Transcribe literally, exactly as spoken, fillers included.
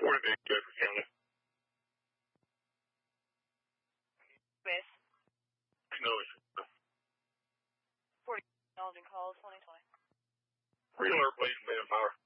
forty-eight, Jefferson County. Miss. No issue. forty, acknowledging call twenty twenty. Free alert, please, man, power.